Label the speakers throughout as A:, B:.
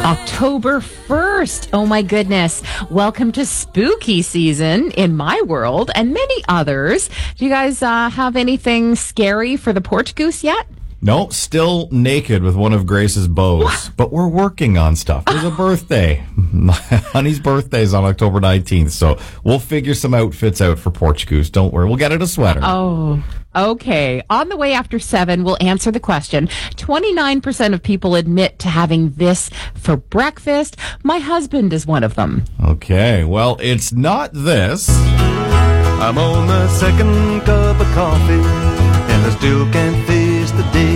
A: October 1st. Oh my goodness. Welcome to spooky season in my world and many others. Do you guys have anything scary for the porch goose yet?
B: No, still naked with one of Grace's bows. What? But we're working on stuff. There's a birthday. My honey's birthday is on October 19th, so we'll figure some outfits out for Porch Goose. Don't worry. We'll get it a sweater.
A: Oh, okay. On the way after 7, we'll answer the question. 29% of people admit to having this for breakfast. My husband is one of them.
B: Okay, well, it's not this.
C: I'm on the second cup of coffee, and I still can't face the day.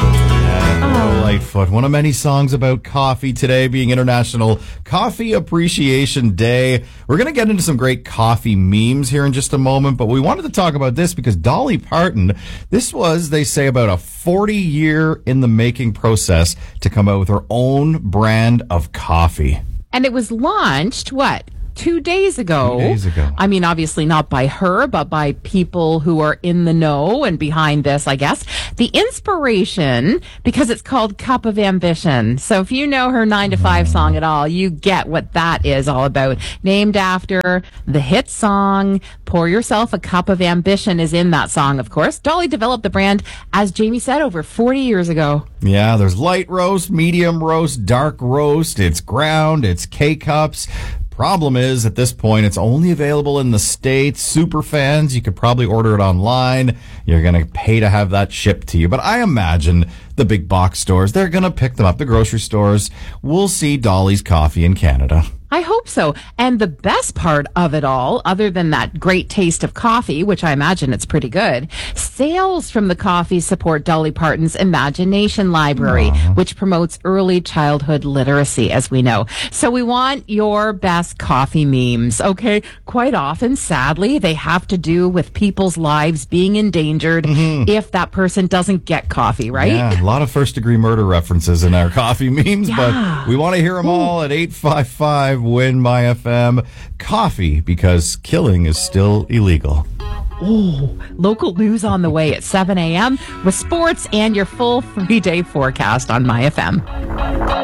B: Lightfoot, one of many songs about coffee today being International Coffee Appreciation Day. We're going to get into some great coffee memes here in just a moment, but we wanted to talk about this because Dolly Parton, this was, they say, about a 40-year in the making process to come out with her own brand of coffee.
A: And it was launched, what? 2 days ago.
B: 2 days ago.
A: I mean, obviously not by her, but by people who are in the know and behind this, I guess. The inspiration, because it's called Cup of Ambition. So if you know her 9 to 5 song at all, you get what that is all about. Named after the hit song, Pour Yourself a Cup of Ambition is in that song, of course. Dolly developed the brand, as Jamie said, over 40 years ago.
B: Yeah, there's light roast, medium roast, dark roast. It's ground, it's K-Cups. Problem is, at this point, it's only available in the States. Super fans, you could probably order it online. You're going to pay to have that shipped to you. But I imagine the big box stores, they're going to pick them up. The grocery stores, we'll see Dolly's coffee in Canada.
A: I hope so. And the best part of it all, other than that great taste of coffee, which I imagine it's pretty good, sales from the coffee support Dolly Parton's Imagination Library, which promotes early childhood literacy, as we know. So we want your best coffee memes, okay? Quite often, sadly, they have to do with people's lives being endangered if that person doesn't get coffee, right?
B: Yeah, a lot of first-degree murder references in our coffee memes, but we want to hear them all at 855 Win My FM. Coffee, because killing is still illegal.
A: Oh, local news on the way at 7 a.m. with sports and your full 3-day forecast on My FM.